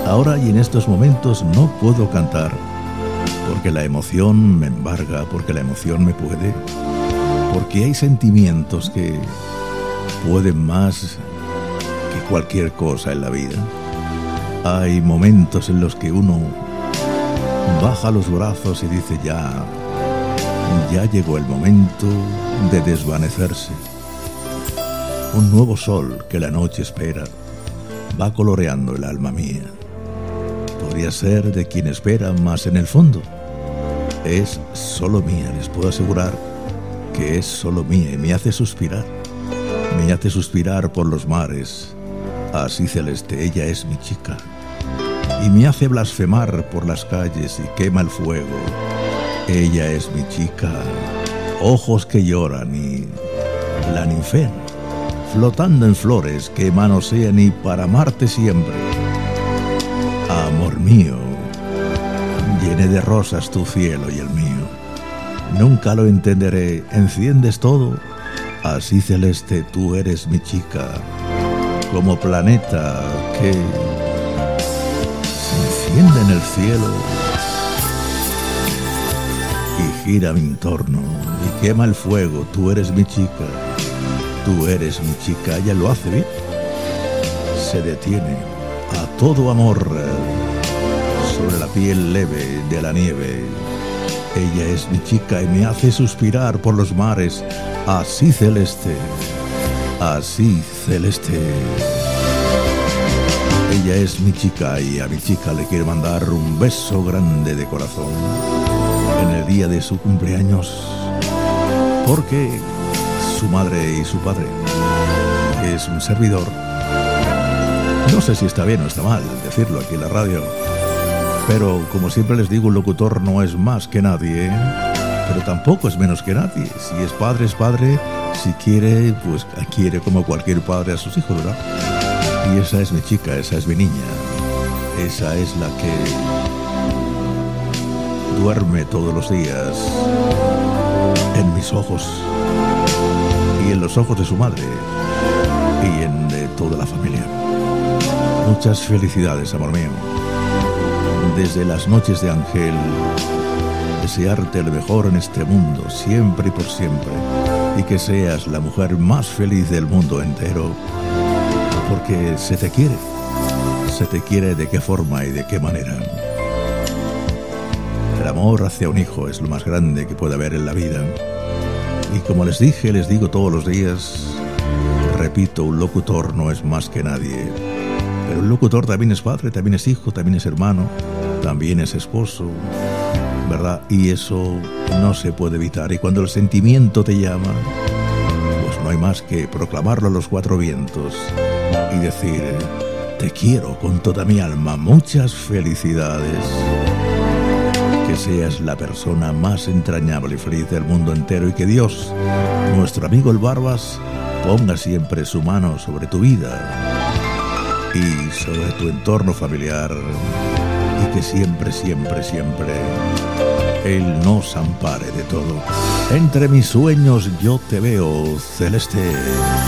Ahora y en estos momentos no puedo cantar, porque la emoción me embarga, porque la emoción me puede, porque hay sentimientos que pueden más que cualquier cosa en la vida. Hay momentos en los que uno baja los brazos y dice ya llegó el momento de desvanecerse. Un nuevo sol que la noche espera va coloreando el alma mía. Podría ser de quien espera, más en el fondo es solo mía. Les puedo asegurar que es solo mía y me hace suspirar por los mares así celeste. Ella es mi chica y me hace blasfemar por las calles y quema el fuego. Ella es mi chica, ojos que lloran y la ninfea flotando en flores que manosean y para amarte siempre. Amor mío, llené de rosas tu cielo y el mío. Nunca lo entenderé, enciendes todo, así celeste tú eres mi chica, como planeta que se enciende en el cielo y gira mi entorno y quema el fuego. Tú eres mi chica, tú eres mi chica. Ella lo hace bien, se detiene a todo amor sobre la piel leve de la nieve. Ella es mi chica y me hace suspirar por los mares así celeste, así celeste. Ella es mi chica y a mi chica le quiero mandar un beso grande de corazón en el día de su cumpleaños, porque su madre y su padre, que es un servidor, no sé si está bien o está mal decirlo aquí en la radio, pero como siempre les digo, un locutor no es más que nadie, pero tampoco es menos que nadie. Si es padre, si quiere, pues quiere como cualquier padre a sus hijos, ¿verdad? Y esa es mi chica, esa es mi niña, esa es la que duerme todos los días en mis ojos y en los ojos de su madre y en de toda la familia. Muchas felicidades, amor mío. Desde las noches de ángel, desearte lo mejor en este mundo, siempre y por siempre, y que seas la mujer más feliz del mundo entero, porque se te quiere de qué forma y de qué manera. El amor hacia un hijo es lo más grande que puede haber en la vida, y como les dije, les digo todos los días, repito, un locutor no es más que nadie, pero un locutor también es padre, también es hijo, también es hermano, también es esposo, ¿verdad? Y eso no se puede evitar. Y cuando el sentimiento te llama, pues no hay más que proclamarlo a los cuatro vientos y decir, te quiero con toda mi alma. Muchas felicidades. Que seas la persona más entrañable y feliz del mundo entero, y que Dios, nuestro amigo el Barbas, ponga siempre su mano sobre tu vida y sobre tu entorno familiar, y que siempre, siempre, siempre Él nos ampare de todo. Entre mis sueños yo te veo, celeste.